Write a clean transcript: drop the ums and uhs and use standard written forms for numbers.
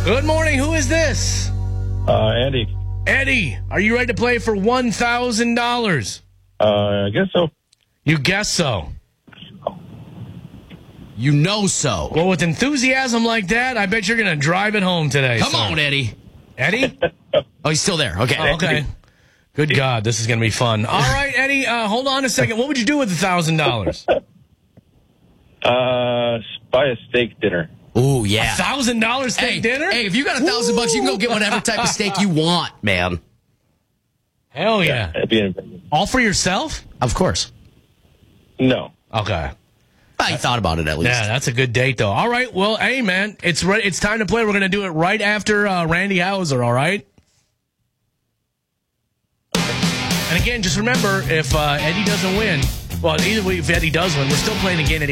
Good morning. Who is this? Andy. Eddie, are you ready to play for $1,000? I guess so. You guess so. You know so. Well, with enthusiasm like that, I bet you're going to drive it home today. Come on, Eddie. Eddie? Oh, he's still there. Okay. Oh, okay. Good God, this is going to be fun. All right, Eddie, hold on a second. What would you do with $1,000? Buy a steak dinner. Ooh, yeah. $1,000 steak dinner? Hey, if you got $1,000, you can go get whatever type of steak you want, man. Hell yeah. That'd be amazing. All for yourself? Of course. No. Okay. I thought about it at least. Yeah, that's a good date, though. All right, well, hey, man, it's time to play. We're going to do it right after Randy Hauser, all right? And again, just remember, if Eddie doesn't win, well, either way, if Eddie does win, we're still playing again at